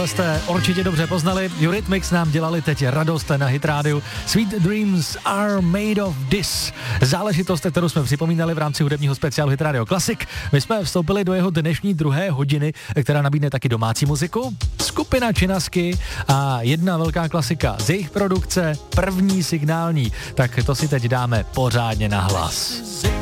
Tohle jste určitě dobře poznali. Eurythmics nám dělali teď radost na Hit rádiu. Sweet Dreams are made of this. Záležitost, kterou jsme připomínali v rámci hudebního speciálu Hit Radio Classic. My jsme vstoupili do jeho dnešní druhé hodiny, která nabídne taky domácí muziku, skupina Činasky a jedna velká klasika z jejich produkce, první signální. Tak to si teď dáme pořádně na hlas.